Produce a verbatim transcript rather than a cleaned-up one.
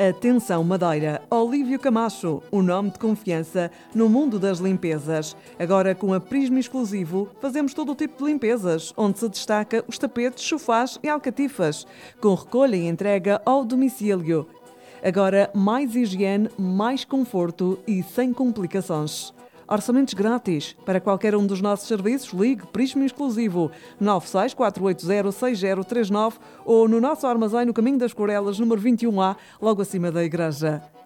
Atenção Madeira, Olívio Camacho, o nome de confiança no mundo das limpezas. Agora com a Prisma Exclusivo fazemos todo o tipo de limpezas, onde se destaca os tapetes, sofás e alcatifas, com recolha e entrega ao domicílio. Agora mais higiene, mais conforto e sem complicações. Orçamentos grátis. Para qualquer um dos nossos serviços, ligue Prisma Exclusivo nove seis quatro oito zero seis zero três nove ou no nosso armazém no Caminho das Corelas, número vinte e um A, logo acima da igreja.